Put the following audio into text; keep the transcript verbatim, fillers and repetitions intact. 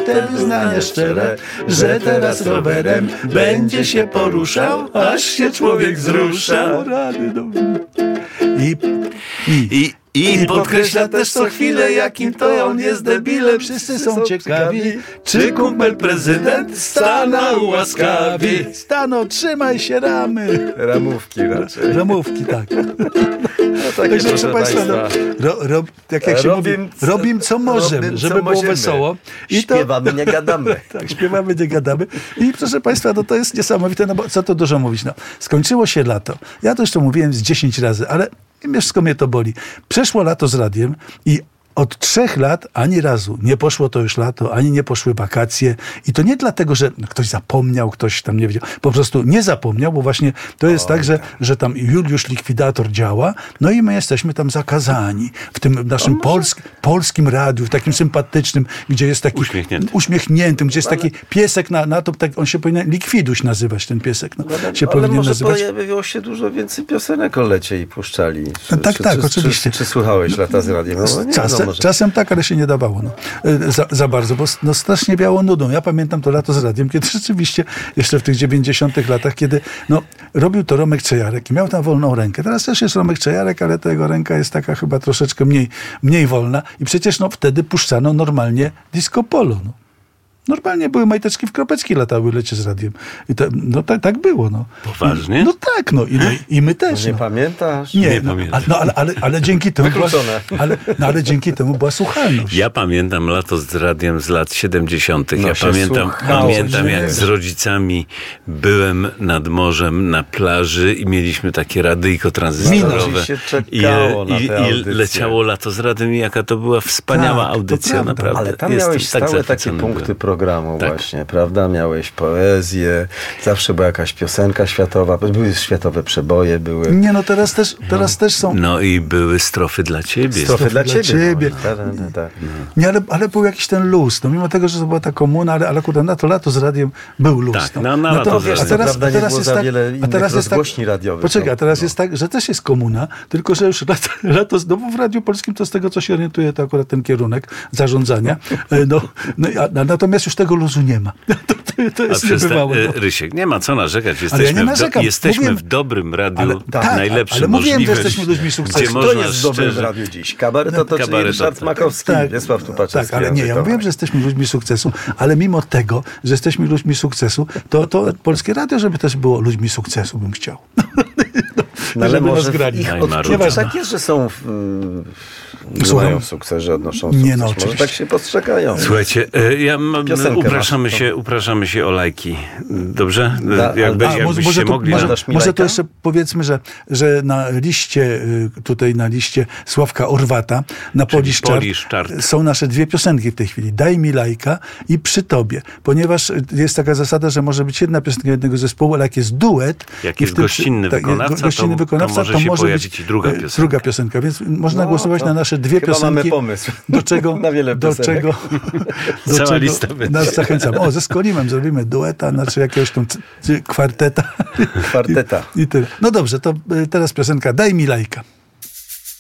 te wyznania szczere, że teraz rowerem będzie się poruszał, aż się człowiek wzrusza. Rady, no. I, i, I, i, I podkreśla też co chwilę, jakim to on jest debilem. Wszyscy są ciekawi, czy kumpel prezydent Stana ułaskawi. Stano, trzymaj się ramy. Ramówki raczej. Ramówki, tak. No takie, Także, proszę Państwa, Państwa, no, ro, ro, tak jak się robim, mówi, robim co możemy, robim, żeby co było możemy. wesoło. I śpiewamy, to, nie gadamy. Tak, śpiewamy, nie gadamy. I proszę Państwa, no to jest niesamowite, no bo co to dużo mówić. No, skończyło się lato. Ja to już to mówiłem z dziesięć razy, ale wszystko mnie to boli. Przeszło lato z radiem i od trzech lat ani razu nie poszło to już lato, ani nie poszły wakacje. I to nie dlatego, że ktoś zapomniał, ktoś tam nie wiedział. Po prostu nie zapomniał, bo właśnie to jest o, tak, że, że tam Juliusz Likwidator działa, no i my jesteśmy tam zakazani. W tym naszym polsk, polskim radiu, w takim sympatycznym, gdzie jest taki uśmiechnięty. uśmiechniętym, gdzie jest taki piesek na, na to, tak, on się powinien Likwiduś nazywać, ten piesek. No, ale się ale powinien może nazywać. pojawiło się dużo więcej piosenek o lecie i puszczali. Czy, No, tak, czy, tak, czy, oczywiście. Czy, czy słuchałeś Lata z radiem? No, nie, Czasem, no, może. czasem tak, ale się nie dawało no. za, za bardzo, bo no, strasznie biało nudą. Ja pamiętam to lato z radiem, kiedy rzeczywiście jeszcze w tych dziewięćdziesiątych latach, kiedy no, robił to Romek Czejarek i miał tam wolną rękę. Teraz też jest Romek Czejarek, ale ta jego ręka jest taka chyba troszeczkę mniej, mniej wolna i przecież no, wtedy puszczano normalnie disco polo. No. Normalnie były majteczki w kropeczki latały lecie z radiem. I to, no tak, tak było. No. Poważnie? I, no tak, no i, no, i my też. Nie no. pamiętasz? Nie, Nie no, pamiętam. no, ale, ale, ale dzięki temu była, Wykluczone. ale, no, ale dzięki temu była słuchalność. Ja pamiętam lato z radiem z lat siedemdziesiątych. No Ja się pamiętam, słuchało, pamiętam że jak nie. z rodzicami byłem nad morzem na plaży i mieliśmy takie radyjko tranzystorowe. I się I, czekało na i, te i audycje. leciało lato z radiem i jaka to była wspaniała Tak, to audycja, prawda. naprawdę. Ale tam Jestem miałeś tak stałe takie zachwycony punkty byłem. programu Tak. właśnie, prawda? Miałeś poezję, zawsze była jakaś piosenka światowa, były światowe przeboje, były Nie, no teraz też, teraz też są... No i były strofy dla ciebie. strofy dla dla ciebie. ciebie. No, tak, tak, tak. Nie, ale, ale był jakiś ten luz. No, mimo tego, że to była ta komuna, ale, ale kurde, na to lato z radiem był luz. Tak, no. na- na no lato to, z a radiem. teraz, Prawda, a nie teraz było jest za tak, wiele a innych teraz jest tak, rozgłośni radiowych. Poczekaj, No, a teraz no. jest tak, że też jest komuna, tylko że już lato, lato no bo w Radiu Polskim to z tego, co się orientuje, to akurat ten kierunek zarządzania. E, No, no, a, natomiast już tego luzu nie ma. To, to, to A jest przestań, niebywałe. e, No. Rysiek, nie ma co narzekać. Ale ja Jesteśmy, nie w, do, narzekam. jesteśmy Mówiłem- w dobrym radiu, Ale- tak, najlepszym ale mówiłem, że możliwym. jesteśmy ludźmi sukcesu. Gdzie Kto można jest w dobrym szczerze... radiu dziś? Kabareto to, czyli Kabareto, Ryszard tak. Makowski, Tak, Wiesław Tupaczewski. tak, ale nie, ja Andrzej mówiłem, że jesteśmy ludźmi sukcesu, ale mimo tego, że jesteśmy ludźmi sukcesu, to, to Polskie Radio, żeby też było ludźmi sukcesu, bym chciał. No, ale żeby nas może grali. ich Aj, odczucia Marudzia. tak jest, że są w, nie Słucham. mają sukces, że odnoszą Nie, sukces. no, Może oczywiście. tak się postrzegają. Słuchajcie, e, ja mam, Piosenkę upraszamy, masz, się, upraszamy się o lajki. Dobrze? Da- Jakby, a, A, jakbyście może, to, mogli... może, na- Dasz mi może lajka? to jeszcze powiedzmy, że, że na liście, y, tutaj na liście Sławka Orwata, na Polish Chart, Polish Chart. są nasze dwie piosenki w tej chwili. Daj mi lajka i Przy tobie. Ponieważ jest taka zasada, że może być jedna piosenka jednego zespołu, ale jak jest duet... Jak i jest w tym- gościnny tak, wykonawca, gościnny to- wykonawca, to może to się może pojawić być i druga e, piosenka. druga piosenka. Więc można No, głosować to na nasze dwie chyba piosenki. mamy pomysł. Do czego, Na wiele do piosenek. czego, do Cała czego lista będzie. nas zachęcam. O, ze Skolimem zrobimy dueta, znaczy jakiegoś tam c- c- kwarteta. Kwarteta. I, i tyle. No dobrze, to y, teraz piosenka Daj mi lajka.